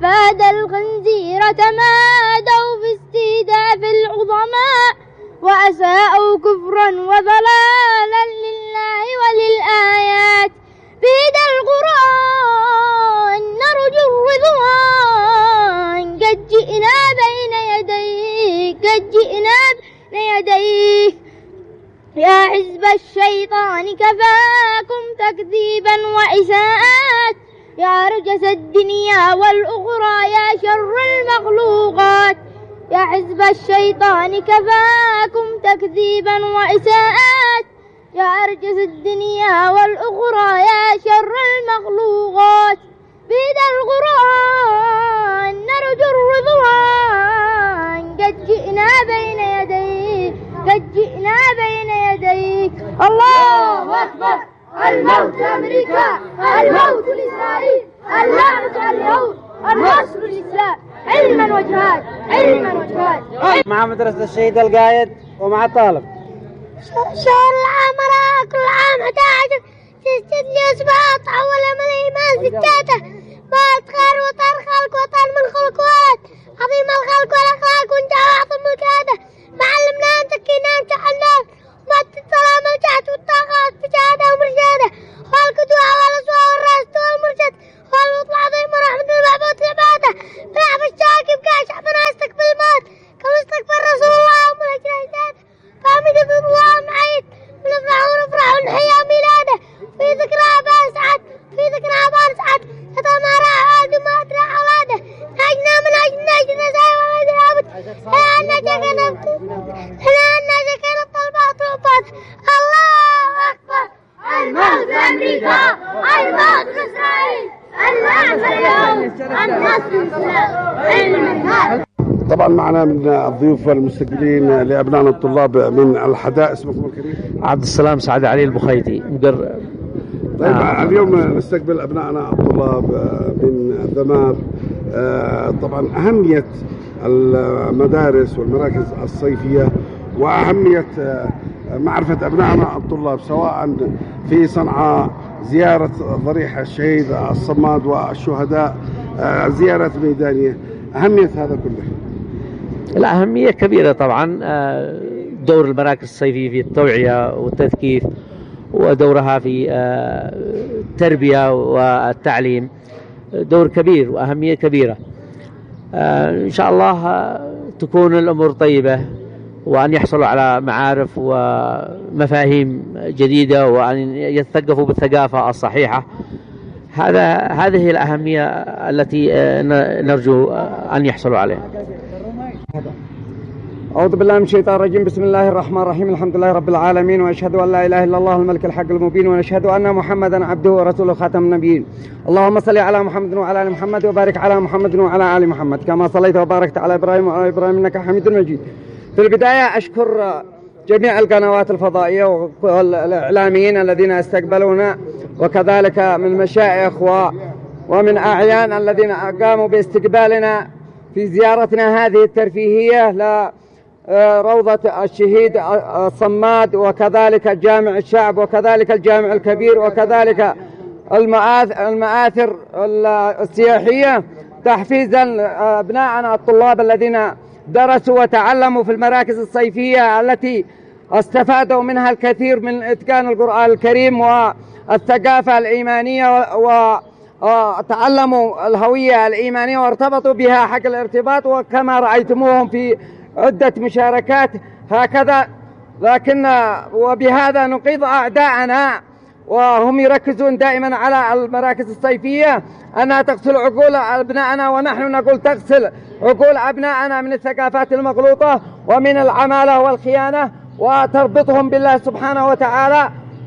فاد الخنزير تمادوا في استهداف العظماء وأساءوا كفرا وضلالا لله وللآيات. بهدى القرآن نرجو الرضوان قد جئنا بين يديك يا حزب الشيطان كفاكم تكذيبا وإساءات يا رجس الدنيا والأخرى يا شر المخلوقات. يا حزب الشيطان كفاكم تكذيبا وإساءات يا رجس الدنيا والأخرى يا شر المخلوقات. بهدى القرآن نرجو الرضوان قد جئنا بين يديك الله أكبر. الموت لأمريكا، الموت لإسرائيل، اللعنة على اليهود، النصر للإسلام. علما وجهاد. مع مدرسة الشهيد القايد ومع الطالب. شهر العمر كل عام 11 تسجد لي أسباط أول من الإيمان ستاته ما أتخار وطار خلق وطار من خلقوات عظيم الخلق والأخلاق وانت أعظم الكادة معلمنا أن تكينا امتحنات وما السلام الجهد والطاقات بجادة ومرجادة والقدوة والأسوى والرأس والمرشد والوط العظيم ورحمة المعبود العبادة بلعب الشاكب كاشع بنا استقبل الموت كما استقبل رسول الله ومن أجل أجداده فامدة الله معيد ونفرح ونحيا ميلاده في ذكرى أبان سعد يتمارى عاد وما أدرى أولاده نجنا من أجل نجنا زي ولد العبد أنا جكنا الطلبات ربات. الله أكبر. الموت لأمريكا، الموت لإسرائيل، اللعنة اليهود، النصر للإسلام. طبعا معنا من الضيوف المستقبلين لأبنائنا الطلاب من الحداء. اسمكم الكريم؟ عبد السلام سعد علي البخيتي مدرب. طيب اليوم نستقبل أبنائنا الطلاب من الدمار. طبعا أهمية المدارس والمراكز الصيفية وأهمية معرفة أبنائنا الطلاب سواء في صنعاء زيارة ضريح الشهيد الصماد والشهداء زيارة ميدانية، أهمية هذا كله. الأهمية كبيرة طبعا. دور المراكز الصيفية في التوعية والتثقيف ودورها في التربية والتعليم دور كبير وأهمية كبيرة. إن شاء الله تكون الأمور طيبة وأن يحصلوا على معارف ومفاهيم جديدة وأن يتثقفوا بالثقافة الصحيحة. هذه الأهمية التي نرجو أن يحصلوا عليها. أعوذ بالله من الشيطان الرجيم. بسم الله الرحمن الرحيم. الحمد لله رب العالمين وأشهد أن لا إله إلا الله الملك الحق المبين ونشهد أن محمدا عبده ورسوله خاتم النبيين. اللهم صل على محمد وعلى آل محمد وبارك على محمد وعلى آل محمد كما صليت وباركت على إبراهيم وعلى إبراهيم إنك حميد مجيد. في البداية أشكر جميع القنوات الفضائية والإعلاميين الذين استقبلونا وكذلك من المشايخ ومن أعيان الذين قاموا باستقبالنا في زيارتنا هذه الترفيهية لروضة الشهيد الصماد وكذلك جامع الشعب وكذلك الجامع الكبير وكذلك المآثر السياحية تحفيزا أبنائنا الطلاب الذين درسوا وتعلموا في المراكز الصيفية التي استفادوا منها الكثير من إتقان القرآن الكريم والثقافة الإيمانية وتعلموا الهوية الإيمانية وارتبطوا بها حق الارتباط وكما رأيتموهم في عدة مشاركات هكذا. لكن وبهذا نقيض أعداءنا وهم يركزون دائما على المراكز الصيفية أنها تغسل عقول أبنائنا ونحن نقول تغسل عقول أبنائنا من الثقافات المغلوطة ومن العمالة والخيانة وتربطهم بالله سبحانه وتعالى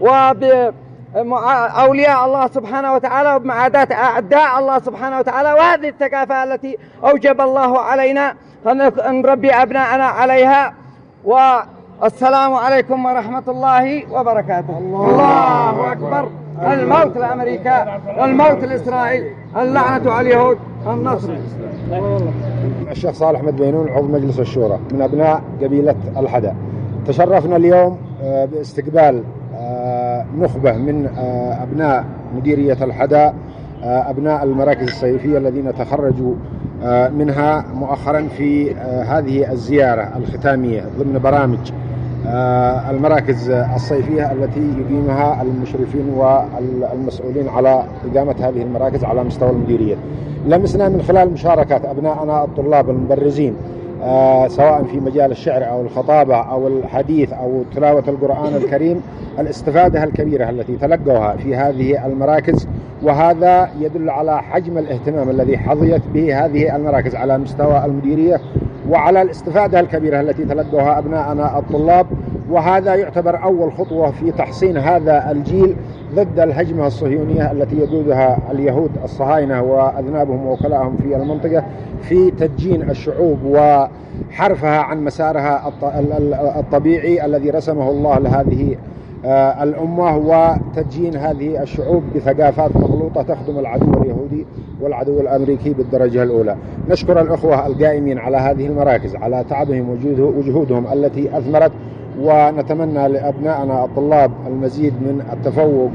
وبأولياء الله سبحانه وتعالى وبمعاداة أعداء الله سبحانه وتعالى. وهذه الثقافة التي أوجب الله علينا أن نربي أبنائنا عليها. والسلام عليكم ورحمة الله وبركاته. الله أكبر. الموت لأمريكا والموت لإسرائيل، اللعنة على اليهود، النصر. الشيخ صالح مدبينون عضو مجلس الشورى من أبناء قبيلة الحداء. تشرفنا اليوم باستقبال نخبة من أبناء مديرية الحداء أبناء المراكز الصيفية الذين تخرجوا منها مؤخرا في هذه الزيارة الختامية ضمن برامج المراكز الصيفية التي يقيمها المشرفين والمسؤولين على إقامة هذه المراكز على مستوى المديرية. لمسنا من خلال مشاركة أبنائنا الطلاب المبرزين سواء في مجال الشعر أو الخطابة أو الحديث أو تلاوة القرآن الكريم الاستفادة الكبيرة التي تلقوها في هذه المراكز، وهذا يدل على حجم الاهتمام الذي حظيت به هذه المراكز على مستوى المديرية وعلى الاستفادة الكبيرة التي تلقوها أبناءنا الطلاب. وهذا يعتبر أول خطوة في تحصين هذا الجيل ضد الهجمة الصهيونية التي يقودها اليهود الصهاينة وأذنابهم ووكلائهم في المنطقة في تدجين الشعوب وحرفها عن مسارها الطبيعي الذي رسمه الله لهذه الأمة، وتدجين هذه الشعوب بثقافات مخلوطة تخدم العدو اليهودي والعدو الأمريكي بالدرجة الأولى. نشكر الأخوة القائمين على هذه المراكز على تعبهم وجهودهم التي أثمرت، ونتمنى لأبنائنا الطلاب المزيد من التفوق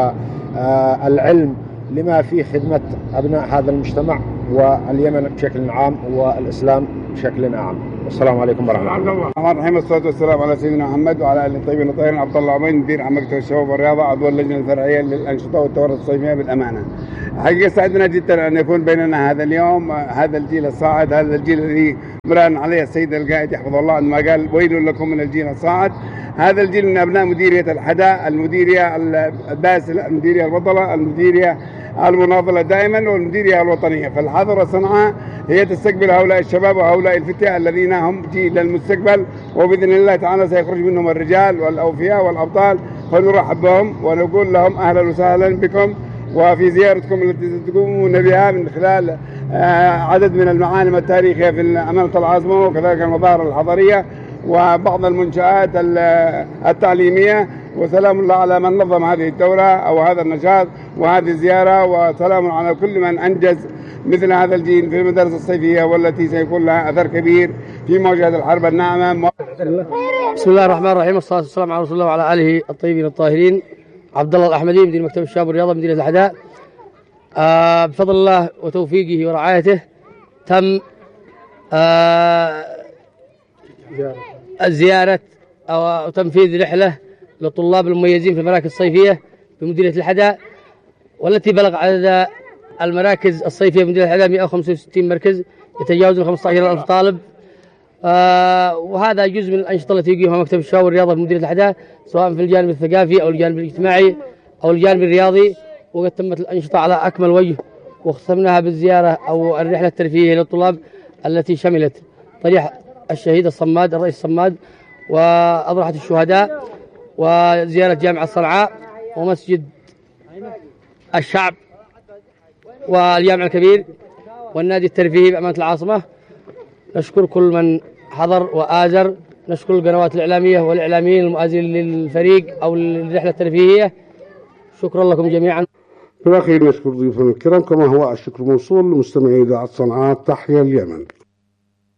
والعلم لما في خدمة أبناء هذا المجتمع واليمن بشكل عام والإسلام بشكل عام. والسلام عليكم ورحمة الله. الرحمن الرحيم، والصلاة والسلام على سيدنا محمد وعلى آله الطيبين الطاهرين. عبد الله عبيد، مدير عام مكتب الشباب والرياضة، عضو اللجنة الفرعية للأنشطة والتورط الصيفية بالأمانة. حقيقة سعدنا جدا أن يكون بيننا هذا اليوم هذا الجيل الصاعد، هذا الجيل الذي مران عليه السيد القائد يحفظه الله عندما قال ويل لكم من الجيل الصاعد. هذا الجيل من أبناء مديرية الحداء، المديرية الباسلة، المديرية البطلة، المديرية المناضلة دائما، والمديرية الوطنية. فالحاضرة صنعاء هي تستقبل هؤلاء الشباب وهؤلاء الفتية الذين هم جيل المستقبل، وبإذن الله تعالى سيخرج منهم الرجال والأوفياء والأبطال. فنرحب بهم ونقول لهم أهلا وسهلا بكم، وفي زيارتكم التي تقومون بها من خلال عدد من المعالم التاريخية في أمانة العاصمة، وكذلك المظاهر الحضرية وبعض المنشآت التعليمية. وسلام الله على من نظم هذه الدورة أو هذا النشاط وهذه الزيارة، وسلام على كل من أنجز مثل هذا الجيل في المدارس الصيفية، والتي سيكون لها أثر كبير في مواجهة الحرب الناعمة. بسم الله الرحمن الرحيم، والصلاة والسلام على رسول الله وعلى آله الطيبين الطاهرين. عبد الله الأحمدي، مدير مكتب الشباب والرياضة، مديرية الحداء. بفضل الله وتوفيقه ورعايته تم زيارة أو تنفيذ رحلة للطلاب المميزين في المراكز الصيفية بمديرية الحداء، والتي بلغ عدد المراكز الصيفية بمديرية الحداء 165 مركز يتجاوز 15,000 طالب. وهذا جزء من الأنشطة التي يقيمها مكتب الشباب والرياضة في مديرية الحداء، سواء في الجانب الثقافي أو الجانب الاجتماعي أو الجانب الرياضي. وقد تمت الأنشطة على أكمل وجه، واختمناها بالزيارة أو الرحلة الترفيهية للطلاب التي شملت ضريح الشهيد الصماد الرئيس الصماد، وأضرحة الشهداء، وزيارة جامعة صنعاء، ومسجد الشعب، والجامع الكبير، والنادي الترفيهي بأمانة العاصمة. نشكر كل من حضر وآزر، نشكر القنوات الإعلامية والإعلاميين المؤازرين للفريق أو للرحلة الترفيهية. شكرا لكم جميعا. في الأخير نشكر ضيوفنا الكرام، كما هو الشكر موصول لمستمعي إذاعة صنعاء. تحيا اليمن.